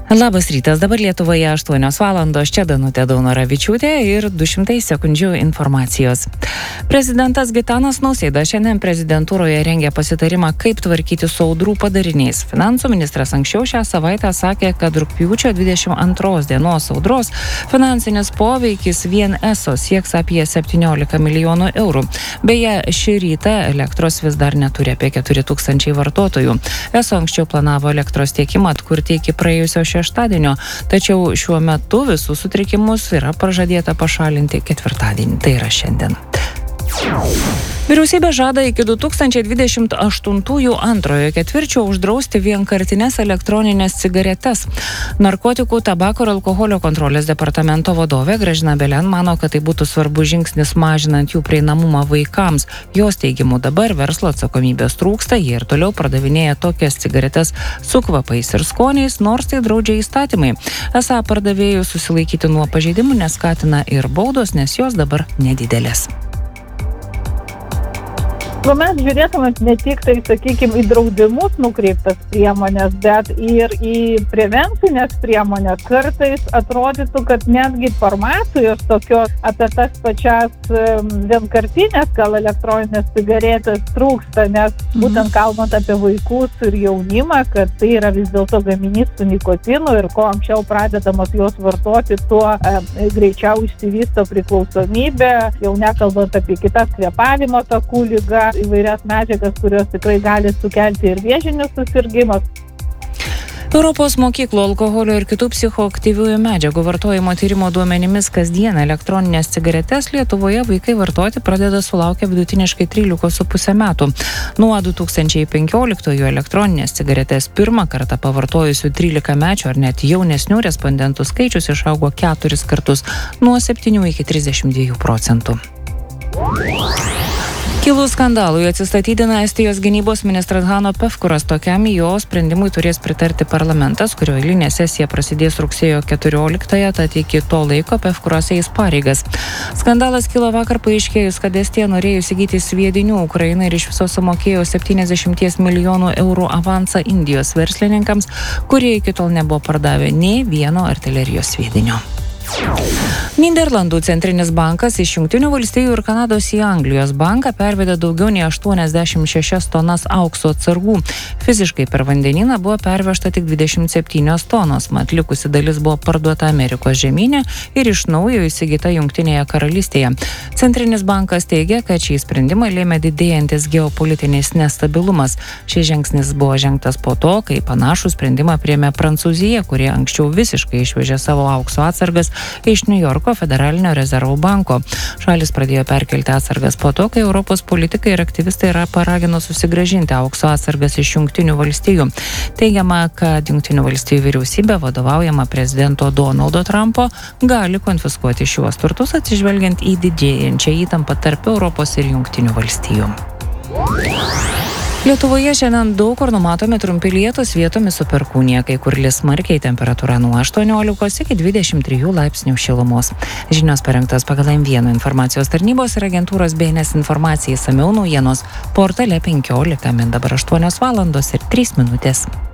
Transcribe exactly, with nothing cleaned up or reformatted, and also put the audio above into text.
Labas rytas, dabar Lietuvoje aštuonios valandos, čia Danutė Daunoravičiūtė ir du šimtai sekundžių informacijos. Prezidentas Gitanas Nausėda šiandien prezidentūroje rengia pasitarimą, kaip tvarkyti su audrų padariniais. Finansų ministras anksčiau šią savaitę sakė, kad rugpjūčio dvidešimt antros dienos audros finansinis poveikis vien eso sieks apie septyniolika milijonų eurų. Beje, šį rytą elektros vis dar neturi apie keturi tūkstančiai vartotojų. Eso anksčiau planavo elektros tiekimą atkurti iki praėjusio šeštadienio, tačiau šiuo metu visus sutrikimus yra pažadėta pašalinti ketvirtadienį, tai yra šiandien. Vyriausybė žada iki du tūkstančiai dvidešimt aštuntųjų antrojo ketvirčio uždrausti vienkartines elektroninės cigaretes. Narkotikų, tabako ir alkoholio kontrolės departamento vadovė Gražina Belen mano, kad tai būtų svarbus žingsnis mažinant jų prieinamumą vaikams. Jos teigimu dabar verslo atsakomybės trūksta, jie ir toliau pardavinėja tokias cigaretes su kvapais ir skoniais, nors tai draudžia įstatymai. Esą pardavėjų susilaikyti nuo pažeidimų neskatina ir baudos, nes jos dabar nedidelės. Tuomet žiūrėtume ne tik tai, sakykime, į draudimus nukreiptas priemonės, bet ir į prevencinės priemonės. Kartais atrodytų, kad netgi informacijos tokios apie tas pačias vienkartinės, gal elektroninės cigaretės trūksta, nes būtent kalbant apie vaikus ir jaunimą, kad tai yra vis dėlto gaminys su nikotinu ir ko anksčiau pradedamos jos vartoti, tuo e, greičiau išsivysto priklausomybė, jau nekalbant apie kitas kvėpavimo takų ligas, įvairias medžiagas, kurios tikrai gali sukelti ir vėžinius susirgymus. Europos mokyklų alkoholio ir kitų psichoaktyviųjų medžiagų vartojimo tyrimo duomenimis kasdien elektroninės cigaretes Lietuvoje vaikai vartoti pradeda sulaukę vidutiniškai trylika su puse metų. Nuo du tūkstančiai penkioliktųjų elektroninės cigaretes pirmą kartą pavartojusių trylikamečių ar net jaunesnių respondentų skaičius išaugo keturis kartus nuo septynių iki trisdešimt dviejų procentų. Kilus skandalui atsistatydina Estijos gynybos ministras Hanno Pevkuras. Tokiam jo sprendimui turės pritarti parlamentas, kurio eilinė sesija prasidės rugsėjo keturioliktąją, tad iki to laiko Pevkuras eis pareigas. Skandalas kilo vakar paaiškėjus, kad Estija norėjo įsigyti sviedinių Ukrainai ir iš viso sumokėjo septyniasdešimt milijonų eurų avansą Indijos verslininkams, kurie iki tol nebuvo pardavę nei vieno artilerijos sviedinio. Nyderlandų centrinis bankas iš Jungtinių valstijų ir Kanados į Anglijos banką pervedė daugiau nei aštuoniasdešimt šešias tonas aukso atsargų. Fiziškai per vandenyną buvo pervežta tik dvidešimt septynios tonos, mat likusi dalis buvo parduota Amerikos žemyne ir iš naujo įsigyta Jungtinėje karalystėje. Centrinis bankas teigia, kad šį sprendimą lėmė didėjantis geopolitinis nestabilumas. Šis žingsnis buvo žengtas po to, kai panašų sprendimą priėmė Prancūzija, kurie anksčiau visiškai išvežė savo aukso atsargas iš New Yorko federalinio rezervų banko. Šalis pradėjo perkelti atsargas po to, kai Europos politikai ir aktyvistai yra paragino susigrąžinti aukso atsargas iš Jungtinių valstijų. Teigiama, kad Jungtinių valstijų vyriausybė vadovaujama prezidento Donaldo Trumpo gali konfiskuoti šiuos turtus atsižvelgiant į didėjančią įtampą tarp Europos ir Jungtinių valstijų. Lietuvoje šiandien daug kur numatomi trumpi lietūs, vietomis su perkūnija, kai kur lis smarkiai, temperatūra nuo aštuoniolikos iki dvidešimt trijų laipsnių šilumos. Žinios parengtos pagal M vienas informacijos tarnybos ir agentūros B N S informacijai, išsamiau naujienos portale penkiolika min, dabar aštuonios valandos ir trys minutės.